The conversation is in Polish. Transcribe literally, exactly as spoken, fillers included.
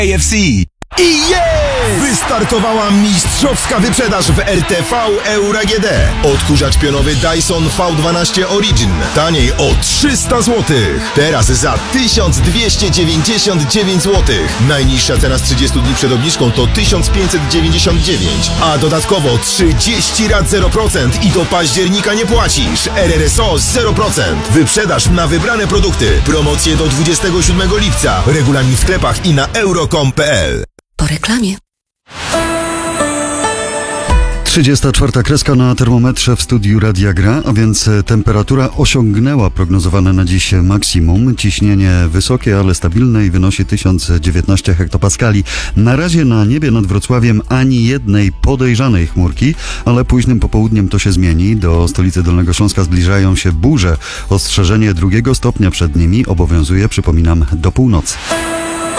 K F C. I jest! Wystartowała mistrzowska wyprzedaż w R T V Euro A G D. Odkurzacz pionowy Dyson V dwanaście Origin. Taniej o trzysta złotych. Teraz za tysiąc dwieście dziewięćdziesiąt dziewięć złotych. Najniższa cena z trzydziestu dni przed obniżką to tysiąc pięćset dziewięćdziesiąt dziewięć. A dodatkowo trzydzieści rat zero procent i do października nie płacisz. R R S O zero procent. Wyprzedaż na wybrane produkty. Promocje do dwudziestego siódmego lipca. Regulamin w sklepach i na euro kropka com kropka p l. Po reklamie. trzydziesta czwarta kreska na termometrze w studiu Radia Gra, a więc temperatura osiągnęła prognozowane na dziś maksimum. Ciśnienie wysokie, ale stabilne i wynosi tysiąc dziewiętnaście hektopaskali. Na razie na niebie nad Wrocławiem ani jednej podejrzanej chmurki, ale późnym popołudniem to się zmieni. Do stolicy Dolnego Śląska zbliżają się burze. Ostrzeżenie drugiego stopnia przed nimi obowiązuje, przypominam, do północy.